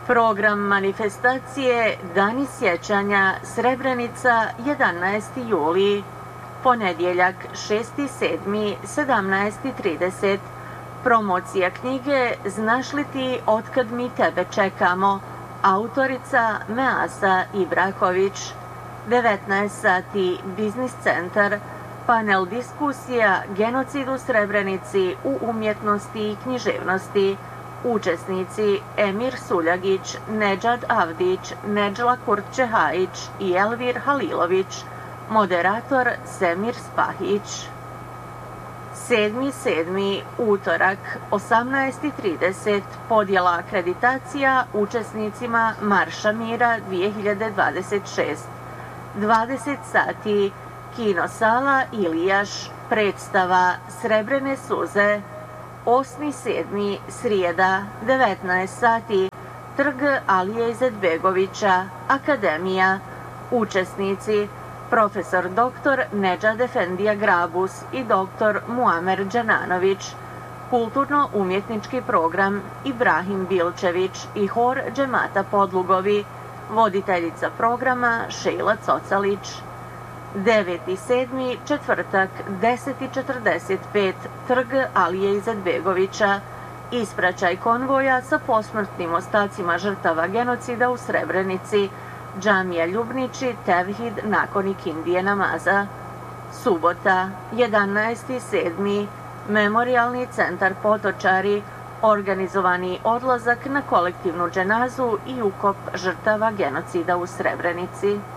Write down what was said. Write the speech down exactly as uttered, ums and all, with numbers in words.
Program manifestacije Dani sjećanja Srebrenica jedanaesti juli, ponedjeljak šesti sedmi sedamnaest trideset. Promocija knjige Znaš li ti otkad mi tebe čekamo, autorica Measa Ibraković. devetnaest sati Biznis centar, panel diskusija Genocid u Srebrenici u umjetnosti i književnosti. Učesnici Emir Suljagić, Nedžad Avdić, Nedžla Kurtčehajić i Elvir Halilović. Moderator Semir Spahić. sedmi sedmi utorak, osamnaest trideset, podjela akreditacija učesnicima Marša mira dvije hiljade dvadeset šest. dvadeset sati, kinosala Ilijaš, predstava Srebrene suze. osmi sedmi srijeda, devetnaest sati, trg Alije Izetbegovića, Akademija. Učesnici profesor doktor Nedžad Efendija Grabus i doktor Muamer Đananović. Kulturno-umjetnički program Ibrahim Bilčević i hor Džemata Podlugovi. Voditeljica programa Šejla Cocalić. deveti sedmi četvrtak, deset četrdeset pet, trg Alije Izetbegovića. Ispraćaj konvoja sa posmrtnim ostacima žrtava genocida u Srebrenici. Džamija Ljubniči, Tevhid nakon ikindije namaza. Subota, jedanaesti sedmi Memorijalni centar Potočari, organizovani odlazak na kolektivnu dženazu i ukop žrtava genocida u Srebrenici.